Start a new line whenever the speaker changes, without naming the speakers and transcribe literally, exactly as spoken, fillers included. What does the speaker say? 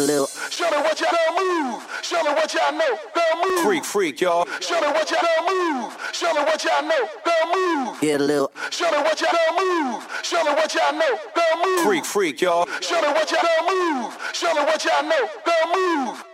Get a little.
Show me what y'all girl move. Show me what y'all know. Girl move.
Freak, freak, y'all.
Show me what y'all girl move. Show me what y'all know. Girl move.
Get a little.
Show me what y'all girl move. Show me what y'all know. Girl move.
Freak, freak, y'all.
Show me what y'all girl move. Show me what y'all know. Girl move.